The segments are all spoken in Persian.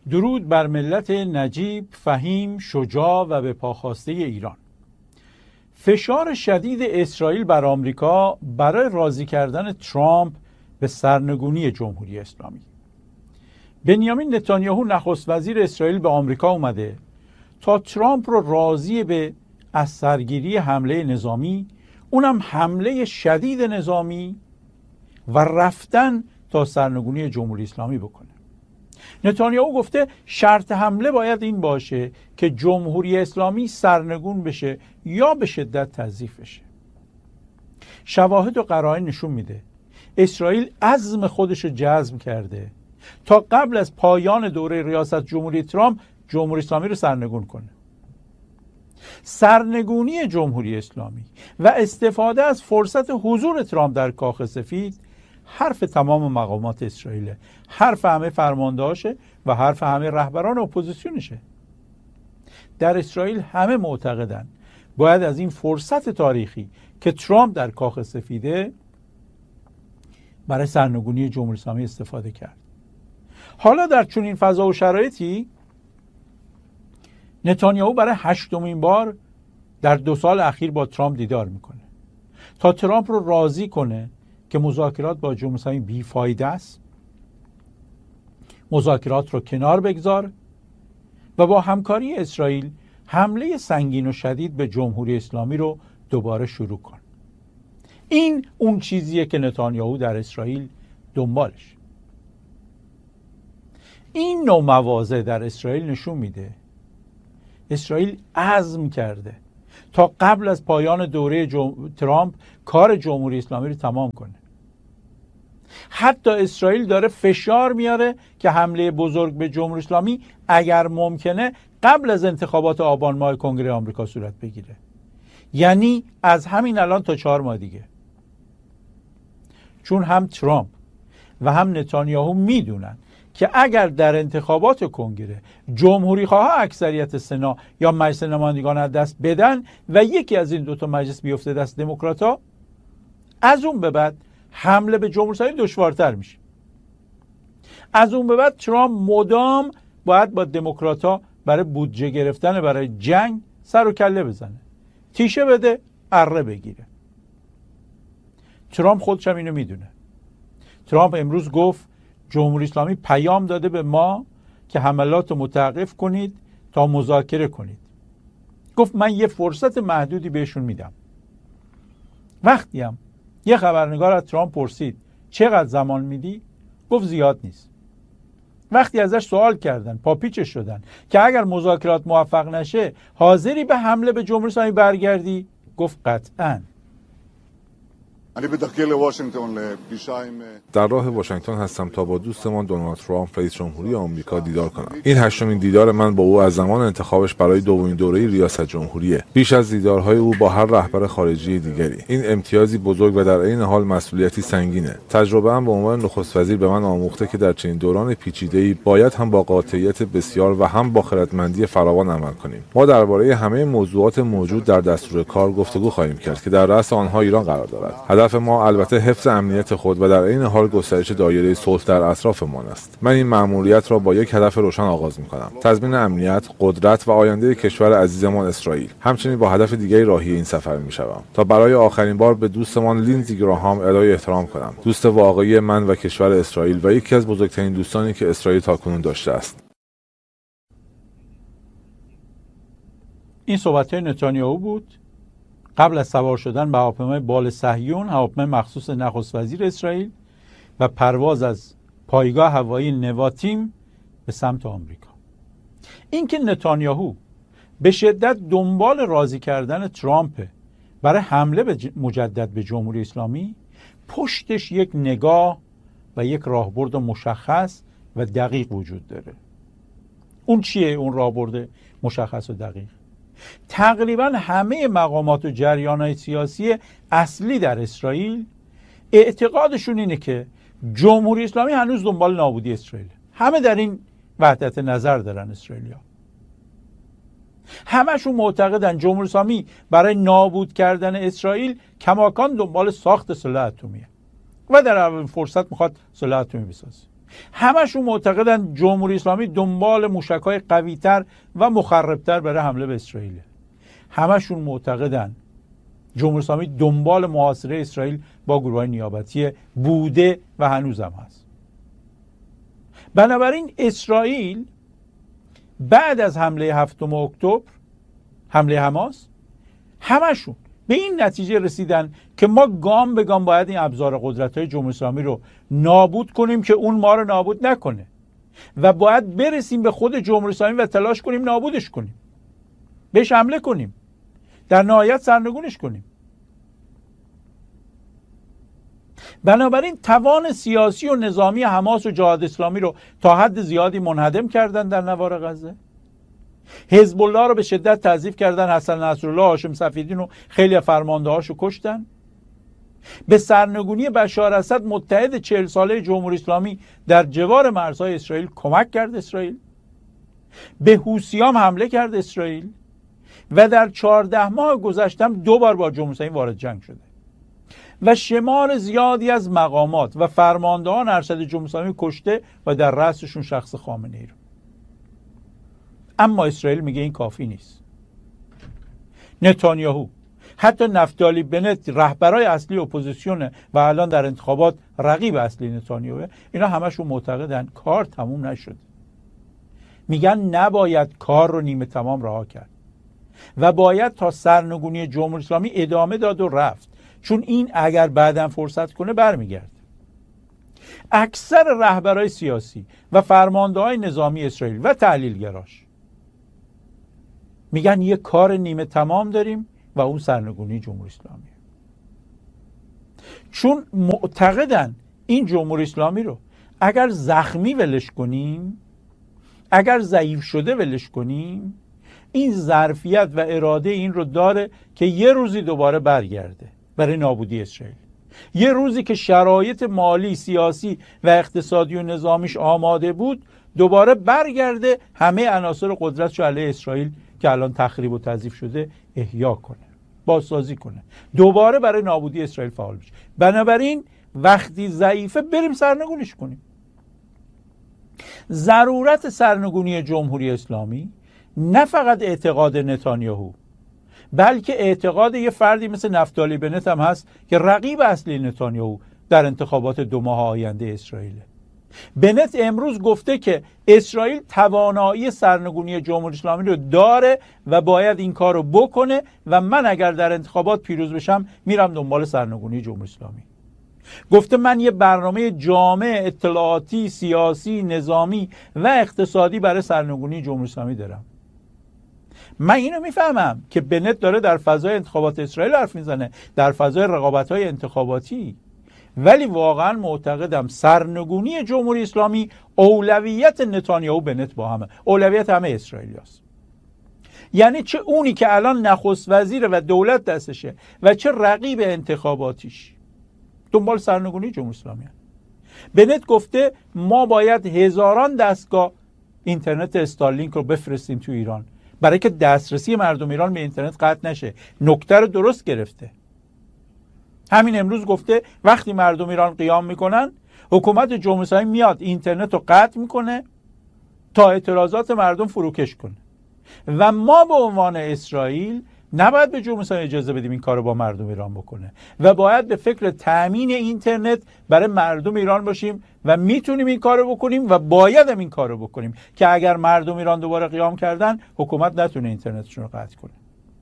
درود بر ملت نجیب، فهیم، شجاع و به پاخواسته ایران. فشار شدید اسرائیل بر آمریکا برای راضی کردن ترامپ به سرنگونی جمهوری اسلامی. بنیامین نتانیاهو نخست وزیر اسرائیل به آمریکا اومده تا ترامپ رو راضی به از سرگیری حمله نظامی، اونم حمله شدید نظامی و رفتن تا سرنگونی جمهوری اسلامی بکنه. نتانیاهو گفته شرط حمله باید این باشه که جمهوری اسلامی سرنگون بشه یا به شدت تضعیف بشه. شواهد و قرائن نشون میده اسرائیل عزم خودش رو جزم کرده تا قبل از پایان دوره ریاست جمهوری ترامپ جمهوری اسلامی رو سرنگون کنه. سرنگونی جمهوری اسلامی و استفاده از فرصت حضور ترامپ در کاخ سفید حرف تمام مقامات اسرائیل، حرف همه فرماندهاشه و حرف همه رهبران اپوزیسیونشه. در اسرائیل همه معتقدن باید از این فرصت تاریخی که ترامپ در کاخ سفیده برای سرنگونی جمهوری اسلامی استفاده کرد. حالا در چنین فضا و شرایطی نتانیاهو برای 8مین بار در 2 سال اخیر با ترامپ دیدار میکنه تا ترامپ رو راضی کنه که مذاکرات با جمهوری اسلامی بیفایده است، مذاکرات رو کنار بگذار و با همکاری اسرائیل حمله سنگین و شدید به جمهوری اسلامی رو دوباره شروع کن. این اون چیزیه که نتانیاهو در اسرائیل دنبالش. این نوع مواضع در اسرائیل نشون میده اسرائیل عزم کرده تا قبل از پایان دوره ترامپ کار جمهوری اسلامی رو تمام کنه. حتی اسرائیل داره فشار میاره که حمله بزرگ به جمهوری اسلامی اگر ممکنه قبل از انتخابات آبان ماه کنگره آمریکا صورت بگیره، یعنی از همین الان تا 4 ماه دیگه. چون هم ترامپ و هم نتانیاهو میدونن که اگر در انتخابات کنگره جمهوری خواه اکثریت سنا یا مجلس نمایندگان از دست بدن و یکی از این 2 مجلس بیفته دست دموکرات‌ها، از اون به بعد حمله به جمهوری اسلامی دشوارتر میشه. از اون به بعد ترامپ مدام باید با دموکرات‌ها برای بودجه گرفتن برای جنگ سر و کله بزنه، تیشه بده، اره بگیره. ترامپ خودش هم اینو میدونه. ترامپ امروز گفت جمهوری اسلامی پیام داده به ما که حملات رو متوقف کنید تا مذاکره کنید. گفت من یه فرصت محدودی بهشون میدم. وقتی هم یه خبرنگار از ترامپ پرسید چقدر زمان میدی؟ گفت زیاد نیست. وقتی ازش سوال کردن پاپیچش شدن که اگر مذاکرات موفق نشه حاضری به حمله به جمهوری اسلامی برگردی؟ گفت قطعاً. در راه واشنگتن هستم تا با دوستمان دونالد ترامپ رئیس جمهوری آمریکا دیدار کنم. این 8مین دیدار من با او از زمان انتخابش برای 2مین دوره ریاست جمهوریه. بیش از دیدارهای او با هر رهبر خارجی دیگری. این امتیازی بزرگ و در عین حال مسئولیتی سنگینه. تجربه هم به عنوان نخست وزیر به من آموخته که در چنین دوران پیچیده‌ای باید هم با قاطعیت بسیار و هم با خردمندی فراوان عمل کنیم. ما درباره همه موضوعات موجود در دستور کار گفتگو خواهیم کرد که در رأس آنها ایران قرار دارد. هدف ما البته حفظ امنیت خود و در عین حال گسترش دایره صلح در اطرافمان است. من این مأموریت را با یک هدف روشن آغاز می‌کنم: تضمین امنیت، قدرت و آینده کشور عزیزمان اسرائیل. همچنین با هدف دیگری راهی این سفر می‌شوم تا برای آخرین بار به دوستمان لیندزی گراهام ادای احترام کنم، دوست واقعی من و کشور اسرائیل و یکی از بزرگترین دوستانی که اسرائیل تاکنون داشته است. این صحبت‌های نتانیاهو بود قبل از سوار شدن به هواپیمای بال صهیون، هواپیمای مخصوص نخست وزیر اسرائیل، و پرواز از پایگاه هوایی نواتیم به سمت آمریکا. اینکه نتانیاهو به شدت دنبال راضی کردن ترامپ برای حمله مجدد به جمهوری اسلامی، پشتش یک نگاه و یک راهبرد مشخص و دقیق وجود داره. اون چیه اون راهبرد مشخص و دقیق؟ تقریبا همه مقامات و جریان‌های سیاسی اصلی در اسرائیل اعتقادشون اینه که جمهوری اسلامی هنوز دنبال نابودی اسرائیل. همه در این وحدت نظر دارن اسرائیلیا. همشون معتقدن جمهوری اسلامی برای نابود کردن اسرائیل کماکان دنبال ساخت سلاح اتمیه و در اولین فرصت میخواد سلاح اتمی بسازه. همشون معتقدن جمهوری اسلامی دنبال موشک‌های قوی‌تر و مخربتر برای حمله به اسرائیل. همشون معتقدن جمهوری اسلامی دنبال محاصره اسرائیل با گروه‌های نیابتی بوده و هنوزم هست. بنابراین اسرائیل بعد از حمله 7 اکتبر، حمله حماس، همشون به این نتیجه رسیدن که ما گام به گام باید این ابزار قدرت‌های جمهوری اسلامی رو نابود کنیم که اون ما رو نابود نکنه و باید برسیم به خود جمهوری اسلامی و تلاش کنیم نابودش کنیم، بهش حمله کنیم، در نهایت سرنگونش کنیم. بنابراین توان سیاسی و نظامی حماس و جهاد اسلامی رو تا حد زیادی منهدم کردن در نوار غزه. حزب الله رو به شدت تضعیف کردن، حسن نصرالله، هاشم صفیدین و خیلی فرمانده‌هاشو کشتن. به سرنگونی بشار اسد متحد 40 ساله جمهوری اسلامی در جوار مرزهای اسرائیل کمک کرد اسرائیل. به حوثیان حمله کرد اسرائیل و در 14 ماه گذشته 2 بار با جمهوری اسلامی وارد جنگ شده و شمار زیادی از مقامات و فرماندهان ارشد جمهوری اسلامی کشته و در رأسشون شخص خامنه‌ای رو. اما اسرائیل میگه این کافی نیست. نتانیاهو، حتی نفتالی بنت، رهبرای اصلی اپوزیسیون و الان در انتخابات رقیب اصلی نتانیاهو، اینا همشون معتقدن کار تموم نشده. میگن نباید کار رو نیمه تمام رها کرد و باید تا سرنگونی جمهوری اسلامی ادامه داد و رفت، چون این اگر بعداً فرصت کنه برمیگرده. اکثر رهبرای سیاسی و فرمانده‌های نظامی اسرائیل و تحلیلگراش میگن یه کار نیمه تمام داریم و اون سرنگونی جمهوری اسلامی، چون معتقدن این جمهوری اسلامی رو اگر زخمی ولش کنیم، اگر ضعیف شده ولش کنیم، این ظرفیت و اراده این رو داره که یه روزی دوباره برگرده برای نابودی اسرائیل. یه روزی که شرایط مالی، سیاسی و اقتصادی و نظامیش آماده بود، دوباره برگرده همه عناصر قدرتش علیه اسرائیل که الان تخریب و تضعیف شده احیا کنه، بازسازی کنه، دوباره برای نابودی اسرائیل فعال بشه. بنابراین وقتی ضعیفه بریم سرنگونیش کنیم. ضرورت سرنگونی جمهوری اسلامی نه فقط اعتقاد نتانیاهو، بلکه اعتقاد یه فردی مثل نفتالی بنت هم هست که رقیب اصلی نتانیاهو در انتخابات 2 ماه آینده اسرائیل. بنت امروز گفته که اسرائیل توانایی سرنگونی جمهوری اسلامی رو داره و باید این کار رو بکنه و من اگر در انتخابات پیروز بشم میرم دنبال سرنگونی جمهوری اسلامی. گفته من یه برنامه جامع اطلاعاتی، سیاسی، نظامی و اقتصادی برای سرنگونی جمهوری اسلامی دارم. من اینو میفهمم که بنت داره در فضای انتخابات اسرائیل حرف میزنه، در فضای رقابت‌های انتخاباتی، ولی واقعا معتقدم سرنگونی جمهوری اسلامی اولویت نتانیاهو بنت با همه، اولویت همه اسرائیلیاست. یعنی چه اونی که الان نخست وزیر و دولت دستشه و چه رقیب انتخاباتیش دنبال سرنگونی جمهوری اسلامی هست. بنت گفته ما باید هزاران دستگاه اینترنت استارلینک رو بفرستیم تو ایران برای که دسترسی مردم ایران به اینترنت قطع نشه. نکته رو درست گرفته. همین امروز گفته وقتی مردم ایران قیام میکنن، حکومت جمهوری اسلامی میاد اینترنت رو قطع میکنه تا اعتراضات مردم فروکش کنه و ما به عنوان اسرائیل نباید به جمهوری اسلامی اجازه بدیم این کار رو با مردم ایران بکنه و باید به فکر تامین اینترنت برای مردم ایران باشیم و میتونیم این کار رو بکنیم و باید هم این کار رو بکنیم که اگر مردم ایران دوباره قیام کردن حکومت نتونه اینترنتشون رو قطع کنه.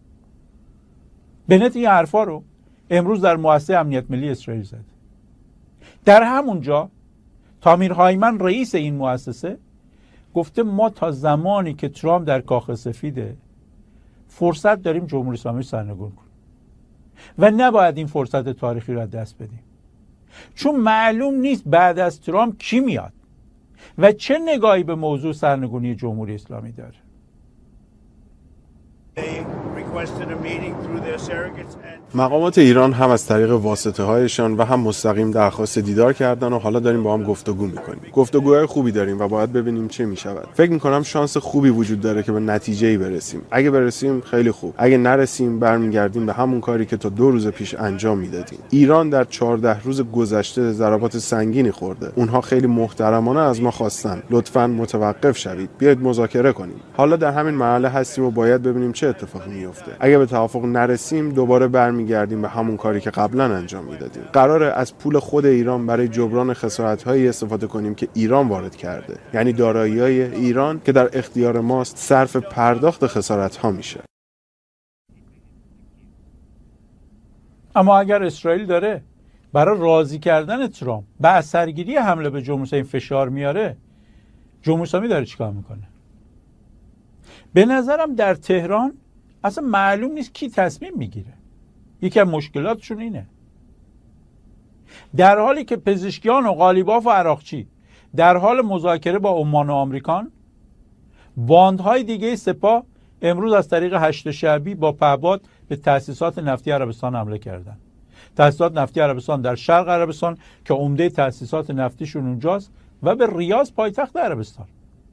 بنت این حرفا رو امروز در مؤسسه امنیت ملی اسرائیل زد. در همونجا تامیر هایمن رئیس این مؤسسه گفته ما تا زمانی که ترامپ در کاخ سفیده فرصت داریم جمهوری اسلامی سرنگون کنیم و نباید این فرصت تاریخی رو از دست بدیم، چون معلوم نیست بعد از ترامپ کی میاد و چه نگاهی به موضوع سرنگونی جمهوری اسلامی داره. مقامات ایران هم از طریق واسطه هایشان و هم مستقیم درخواست دیدار کردن و حالا داریم با هم گفتگو میکنیم. گفتگوهای خوبی داریم و باید ببینیم چه میشود. فکر میکنم شانس خوبی وجود داره که به نتیجه‌ای برسیم. اگه برسیم خیلی خوب. اگه نرسیم برمیگردیم به همون کاری که تا 2 روز پیش انجام میدادیم. ایران در 14 روز گذشته ضربات سنگینی خورده. اونها خیلی محترمانه از ما خواستن لطفاً متوقف شوید. بیاید مذاکره کنیم. حالا در همین مرحله هستیم و باید ببینیم چه اتفاقی میفته. اگه به توافق نرسیم دوباره برمیگردیم به همون کاری که قبلا انجام میدادیم. قراره از پول خود ایران برای جبران خسارت‌هایی استفاده کنیم که ایران وارد کرده. یعنی دارایی‌های ایران که در اختیار ماست صرف پرداخت خسارت‌ها میشه. اما اگر اسرائیل داره برای راضی کردن ترامپ به اثرگیری حمله به جمهوری اسلامی فشار میاره، جمهوری اسلامی داره چیکار میکنه؟ به نظرم در تهران اصلا معلوم نیست کی تصمیم میگیره. یکی از مشکلاتشون اینه. در حالی که پزشکیان و قالیباف و عراقچی در حال مذاکره با عمان و آمریکان، باندهای دیگه سپاه امروز از طریق هشت شعبی با پهپاد به تأسیسات نفتی عربستان حمله کردن. تأسیسات نفتی عربستان در شرق عربستان که عمده تأسیسات نفتیشون اونجاست و به ریاض پایتخت عربستان.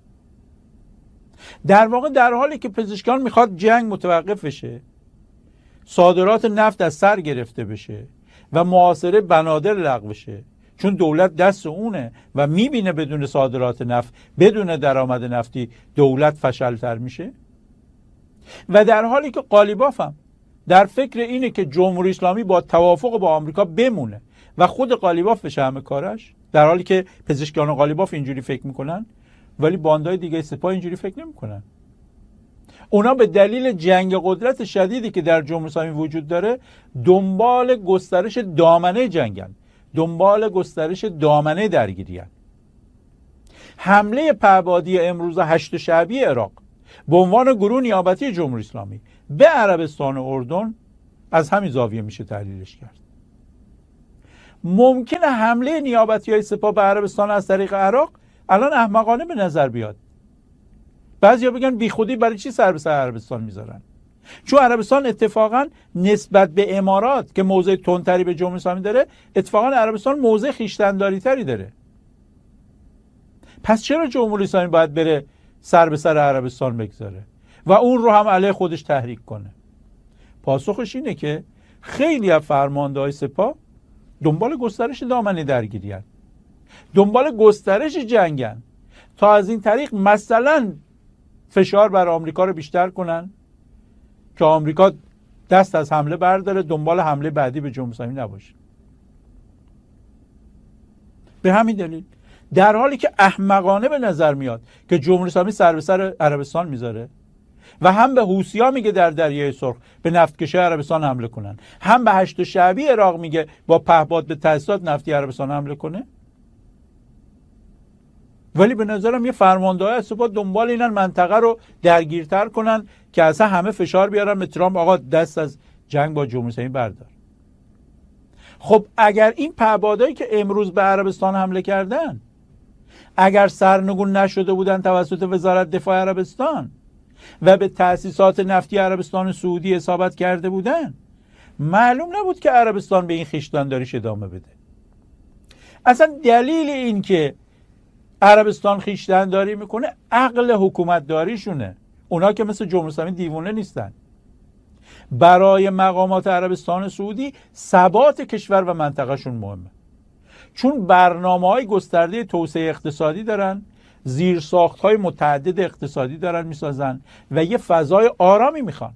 در واقع در حالی که پزشکان میخواد جنگ متوقف بشه، صادرات نفت از سر گرفته بشه و محاصره بنادر لغو بشه، چون دولت دست اونه و میبینه بدون صادرات نفت، بدون درآمد نفتی دولت فشلتر میشه، و در حالی که قالیباف هم در فکر اینه که جمهوری اسلامی با توافق با آمریکا بمونه و خود قالیباف بشه همه کارش، در حالی که پزشکان و قالیباف اینجوری فکر میکنن، ولی باندهای دیگه سپاه اینجوری فکر نمیکنن. اونا به دلیل جنگ قدرت شدیدی که در جمهوری اسلامی وجود داره دنبال گسترش دامنه جنگن، دنبال گسترش دامنه درگیریان. حمله پهپادی امروز هشت شعبی عراق به عنوان گروه نیابتی جمهوری اسلامی به عربستان و اردن از همین زاویه میشه تحلیلش کرد. ممکنه حمله نیابتی های سپاه به عربستان از طریق عراق الان احمقانه به نظر بیاد. بعضیا بگن بی خودی برای چی سر به سر عربستان میذارن؟ چون عربستان اتفاقا نسبت به امارات که موضع تندتری به جمهوری اسلامی داره، اتفاقا عربستان موضع خویشتن‌داری تری داره. پس چرا جمهوری اسلامی باید بره سر به سر عربستان بگذاره و اون رو هم علیه خودش تحریک کنه؟ پاسخش اینه که خیلی از فرمانده‌های سپاه دنبال گسترش دامنه درگیری‌اند، دنبال گسترش جنگن تا از این طریق مثلا فشار بر آمریکا رو بیشتر کنن که آمریکا دست از حمله برداره، دنبال حمله بعدی به جمهوری اسلامی نباشه. به همین دلیل در حالی که احمقانه به نظر میاد که جمهوری اسلامی سر به سر عربستان میذاره و هم به حوثی‌ها میگه در دریای سرخ به نفتکشی عربستان حمله کنن، هم به هشت شعبی عراق میگه با پهپاد به تأسیسات نفتی عربستان حمله کنه، ولی به نظرم یه فرمانده‌های از سپاه دنبال اینن منطقه رو درگیرتر کنن که اصلا همه فشار بیارن به ترامپ آقا دست از جنگ با جمهوری اسلامی بردار. خب اگر این پهپادهایی که امروز به عربستان حمله کردن اگر سرنگون نشده بودن توسط وزارت دفاع عربستان و به تأسیسات نفتی عربستان سعودی اصابت کرده بودن، معلوم نبود که عربستان به این خویشتن‌داریش ادامه بده. اصلا دلیل این که عربستان خویشتن‌داری میکنه عقل حکومت داریشونه. اونا که مثل جمهوری اسلامی دیوونه نیستن. برای مقامات عربستان سعودی ثبات کشور و منطقهشون مهمه، چون برنامه‌های گسترده توسعه اقتصادی دارن، زیرساخت‌های متعدد اقتصادی دارن میسازن و یه فضای آرامی میخوان.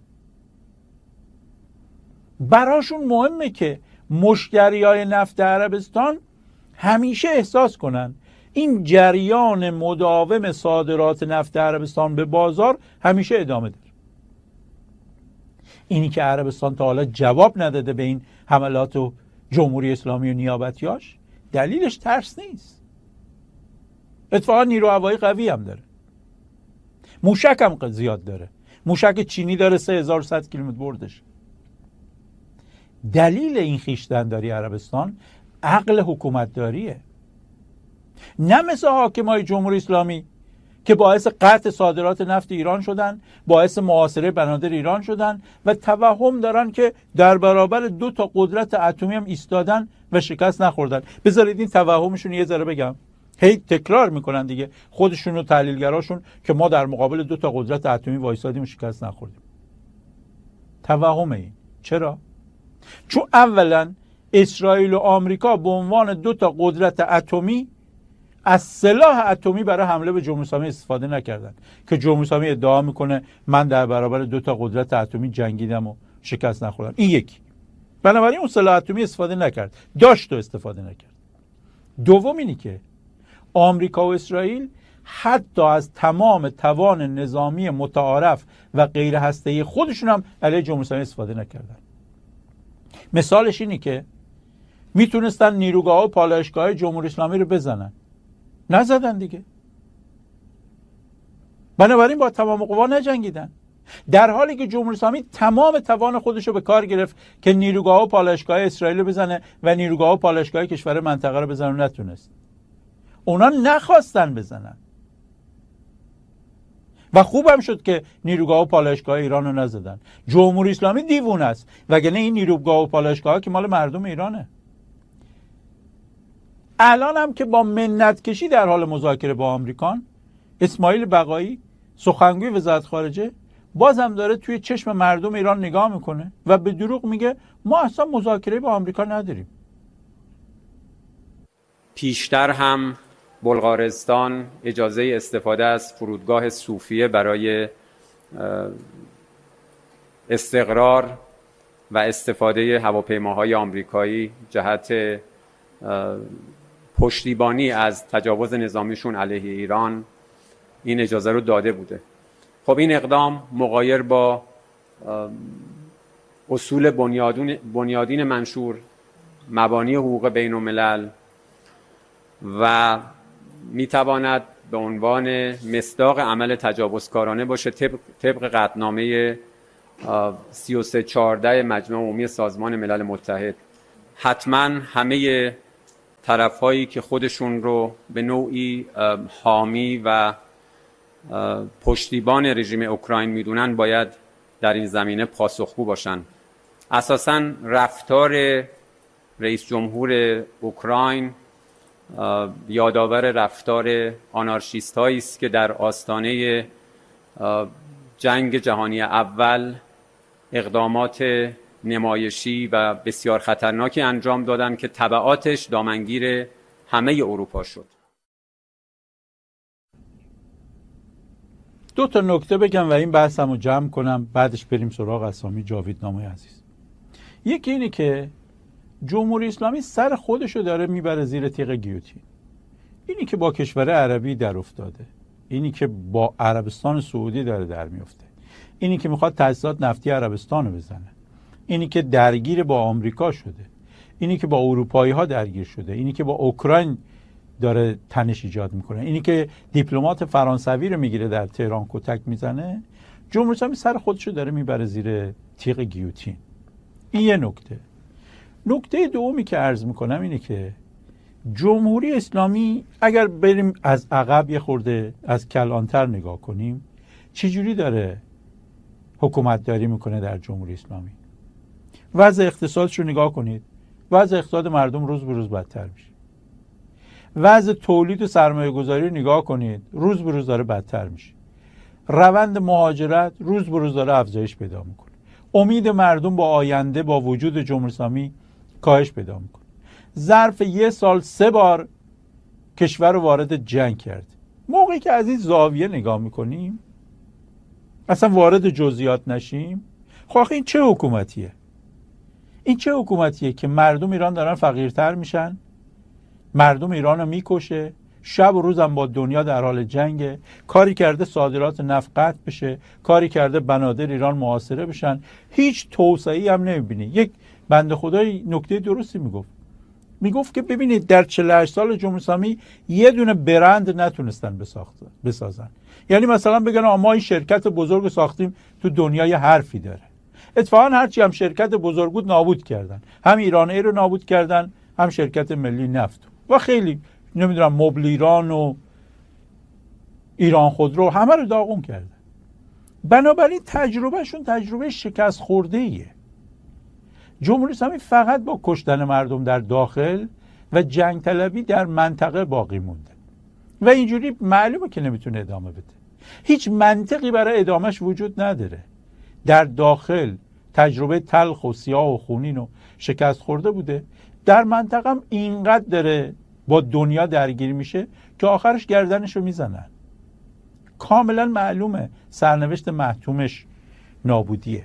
براشون مهمه که مشتریای نفت عربستان همیشه احساس کنن این جریان مداوم صادرات نفت عربستان به بازار همیشه ادامه داره. اینی که عربستان تا حالا جواب نداده به این حملات و جمهوری اسلامی و نیابتیاش دلیلش ترس نیست. اتفاقا نیرو هوایی قوی هم داره، موشک هم زیاد داره، موشک چینی داره 3100 کیلومتر بردش. دلیل این خویشتن‌داری عربستان عقل حکومت داریه، نه مثل حاکمای جمهوری اسلامی که باعث قطع صادرات نفت ایران شدن، باعث محاصره بنادر ایران شدن و توهم دارن که در برابر 2 تا قدرت اتمی هم ایستادن و شکست نخوردن. بذارید این توهمشون یه ذره بگم. هی تکرار میکنن دیگه خودشون و تحلیلگراشون که ما در مقابل 2 تا قدرت اتمی وایسادیم و شکست نخوردیم. توهم این. چرا؟ چون اولا اسرائیل و آمریکا به عنوان 2 تا قدرت اتمی از سلاح اتمی برای حمله به جمهوری اسلامی استفاده نکردن که جمهوری اسلامی ادعا میکنه من در برابر 2 تا قدرت اتمی جنگیدم و شکست نخوردم. این یکی. بنابراین اون سلاح اتمی استفاده نکرد، داشت و استفاده نکرد. دوم اینی که آمریکا و اسرائیل حتی از تمام توان نظامی متعارف و غیر هسته‌ای خودشون هم علیه جمهوری اسلامی استفاده نکردن. مثالش اینی که میتونستن نیروگاه و پالایشگاه جمهوری اسلامی رو بزنن، نزدن دیگه. بنابراین با تمام قوا نجنگیدن، در حالی که جمهوری اسلامی تمام توان خودش رو به کار گرفت که نیروگاه و پالایشگاه اسرائیل رو بزنه و نیروگاه و پالایشگاه کشور منطقه رو بزنه و نتونست. اونا نخواستن بزنن و خوبم شد که نیروگاه و پالایشگاه ایران رو نزدن. جمهوری اسلامی دیوونه است، وگرنه این نیروگاه و پالایشگاه که مال مردم ایرانه. الان هم که با منت کشی در حال مذاکره با آمریکان، اسماعیل بقایی سخنگوی وزارت خارجه بازم داره توی چشم مردم ایران نگاه میکنه و به دروغ میگه ما اصلا مذاکره با آمریکا نداریم. پیشتر هم بلغارستان اجازه استفاده از فرودگاه صوفیه برای استقرار و استفاده هواپیماهای آمریکایی جهت پشتیبانی از تجاوز نظامیشون علیه ایران این اجازه رو داده بوده. خب این اقدام مغایر با اصول بنیادین منشور، مبانی حقوق بین الملل و میتواند به عنوان مصداق عمل تجاوزکارانه باشه طبق قطعنامه 3314 مجمع عمومی سازمان ملل متحد. حتما همه طرف‌هایی که خودشون رو به نوعی حامی و پشتیبان رژیم اوکراین میدونن باید در این زمینه پاسخگو باشن. اساساً رفتار رئیس جمهور اوکراین یادآور رفتار آنارشیست‌هایی است که در آستانه جنگ جهانی اول اقدامات نمایشی و بسیار خطرناکی انجام دادن که تبعاتش دامنگیر همه اروپا شد. 2 تا نکته بگم و این بحثمو جمع کنم، بعدش بریم سراغ اسامی جاویدنامه عزیز. یکی اینه که جمهوری اسلامی سر خودشو داره میبره زیر تیغ گیوتین. اینی که با کشور عربی در افتاده، اینی که با عربستان سعودی داره در میفته، اینی که میخواد تأسیسات نفتی عربستان رو بزنه، اینی که درگیر با آمریکا شده، اینی که با اروپایی ها درگیر شده، اینی که با اوکراین داره تنش ایجاد میکنه، اینی که دیپلمات فرانسوی رو میگیره در تهران کتک میزنه، جمهوری اسلامی سر خودشو داره میبره زیر تیغ گیوتین. این یه نکته. نکته دومی که عرض میکنم اینه که جمهوری اسلامی اگر بریم از عقب یه خورده از کلانتر نگاه کنیم، چجوری داره حکومت داری میکنه در جمهوری اسلامی؟ وضع اقتصادش رو نگاه کنید. وضع اقتصاد مردم روز به روز بدتر میشه. وضع تولید و سرمایه گذاری رو نگاه کنید، روز به روز داره بدتر میشه. روند مهاجرت روز به روز داره افزایش پیدا میکنه. امید مردم با آینده با وجود جمهوری اسلامی کاهش پیدا میکنه. ظرف 1 سال 3 بار کشور رو وارد جنگ کرد. موقعی که از این زاویه نگاه میکنیم، اصلا وارد جزئیات نشیم، خب آخه این چه حکومتیه؟ این چه حکومتیه که مردم ایران دارن فقیرتر میشن، مردم ایران رو میکشه، شب و روزم با دنیا در حال جنگه، کاری کرده صادرات نفت قطع بشه، کاری کرده بنادر ایران محاصره بشن، هیچ توسعه‌ای هم نمیبینی. یک بنده خدای نکته درستی میگفت که ببینید در 48 سال جمهوری اسلامی یه دونه برند نتونستن بسازن. یعنی مثلا بگن ما این شرکت بزرگ ساختیم تو دنیا یه حرفی داره. اتفاقا هرچی هم شرکت بزرگ بود نابود کردن. هم ایران ایر رو نابود کردن، هم شرکت ملی نفت و خیلی نمیدونم مبل ایران و ایران خودرو، همه رو داغون کردن. بنابراین تجربهشون تجربه شکست خورده ایه. جمهوری اسلامی فقط با کشتن مردم در داخل و جنگ طلبی در منطقه باقی مونده و اینجوری معلومه که نمیتونه ادامه بده. هیچ منطقی برای ادامهش وجود نداره. در داخل تجربه تلخ و سیاه و خونین و شکست خورده بوده، در منطقه هم اینقدر داره با دنیا درگیر میشه که آخرش گردنشو میزنن. کاملا معلومه سرنوشت محتومش نابودیه.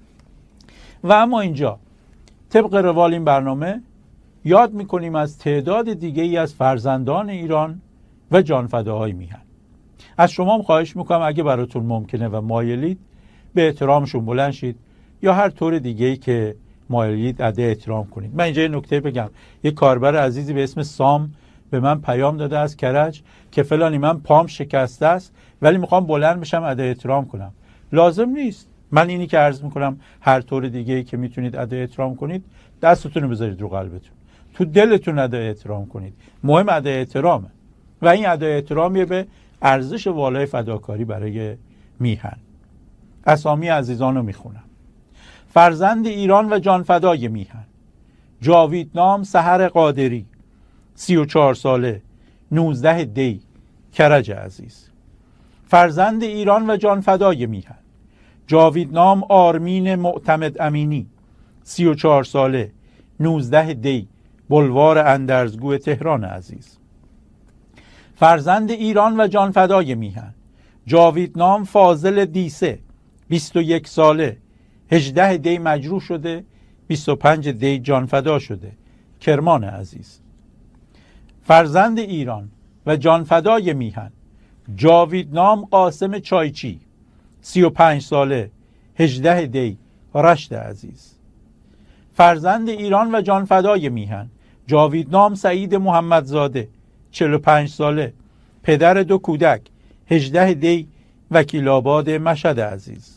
و اما اینجا طبق روال این برنامه یاد میکنیم از تعداد دیگه ای از فرزندان ایران و جانفداهای میهن. از شما هم خواهش میکنم اگه براتون ممکنه و مایلید به احترامشون بلند شید یا هر طور دیگه ای که مایلید ادا احترام کنید. من اینجا یه نکته بگم، یه کاربر عزیزی به اسم سام به من پیام داده از کرج که فلانی من پام شکسته است ولی میخوام بلند بشم ادا احترام کنم. لازم نیست. من اینی که عرض میکنم هر طور دیگه ای که میتونید ادا احترام کنید، دستتون رو بذارید رو قلبتون، تو دلتون ادا احترام کنید. مهم ادا احترامه و این ادا احترامیه به ارزش والای فداکاری برای میهن. اسامی عزیزان رو میخونم. فرزند ایران و جانفدای میهن: جاویدنام سحر قادری، 34 ساله، 19 دی، کرج عزیز. فرزند ایران و جانفدای میهن: جاویدنام آرمین معتمد امینی، 34 ساله، 19 دی، بلوار اندرزگو تهران عزیز. فرزند ایران و جانفدای میهن: جاویدنام فاضل دیسه، 21 ساله، 18 دی مجروح شده، 25 دی جانفدا شده، کرمان عزیز. فرزند ایران و جانفدای میهن: جاویدنام قاسم چایچی، 35 ساله، 18 دی، رشت عزیز. فرزند ایران و جانفدای میهن: جاویدنام سعید محمدزاده، 45 ساله، پدر 2 کودک، 18 دی، وکیل آباد مشهد عزیز.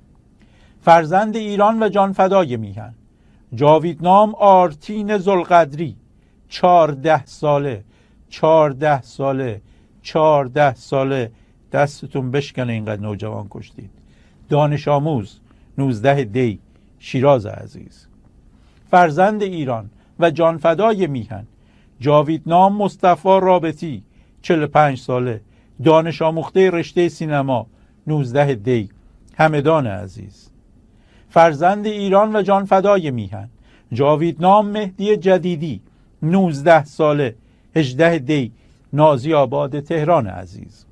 فرزند ایران و جانفدای میهن: جاویدنام آرتین ذوالقدری، 14 ساله، 14 ساله، 14 ساله. دستتون بشکنه اینقدر نوجوان کشتید. دانش آموز، 19 دی، شیراز عزیز. فرزند ایران و جانفدای میهن: جاویدنام مصطفی رابطی، 45 ساله، دانش آموخته رشته سینما، 19 دی، همدان عزیز. فرزند ایران و جانفدای میهن: جاویدنام مهدی جدیدی، 19 ساله، 18 دی، نازی آباد تهران عزیز.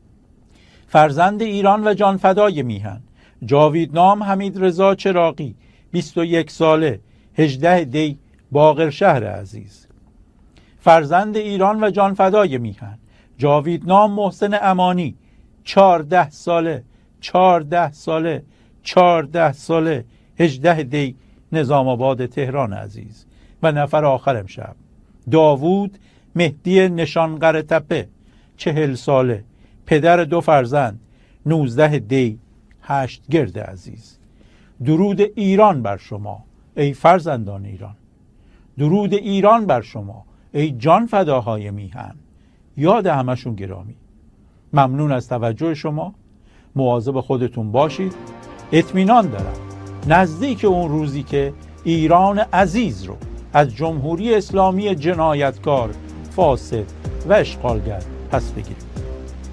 فرزند ایران و جانفدای میهن: جاویدنام حمید رضا چراغی، 21 ساله، 18 دی، باقرشهر عزیز. فرزند ایران و جانفدای میهن: جاویدنام محسن امانی، 14 ساله، 14 ساله، 14 ساله، 18 دی، نظام آباد تهران عزیز. و نفر آخر امشب: داوود مهدی نشانقره تپه، 40 ساله، پدر 2 فرزند، 19 دی، هشتگرد عزیز. درود ایران بر شما ای فرزندان ایران. درود ایران بر شما ای جان فداهای میهن. یاد همشون گرامی. ممنون از توجه شما. مواظب خودتون باشید. اطمینان دارم نزدیک اون روزی که ایران عزیز رو از جمهوری اسلامی جنایتکار، فاسد و اشغالگر پس بگیریم.